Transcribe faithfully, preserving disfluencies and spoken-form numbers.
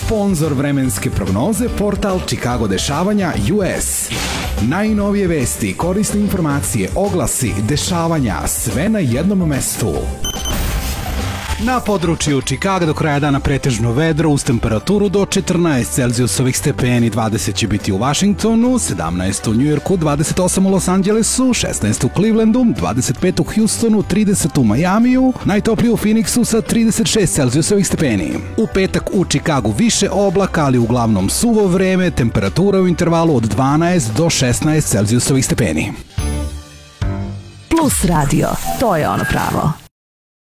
Sponzor vremenske prognoze portal Chicago dešavanja U S. Najnovije vesti, korisne informacije, oglasi, dešavanja, sve na jednom mestu. Na području Chicaga do kraja dana pretežno vedro uz temperaturu do četrnaest Celzijusovih stepeni, dvadeset će biti u Washingtonu, sedamnaest u Njujorku, dvadeset osam u Los Angelesu, šesnaest u Clevelandu, dvadeset pet u Houstonu, trideset u Majamiju, najtoplije u Phoenixu sa trideset šest Celzijusovih stepeni. U petak u Chicagu više oblaka, ali uglavnom suvo vreme, temperatura u intervalu od dvanaest do šesnaest Celzijusovih stepeni. Plus radio, to je ono pravo.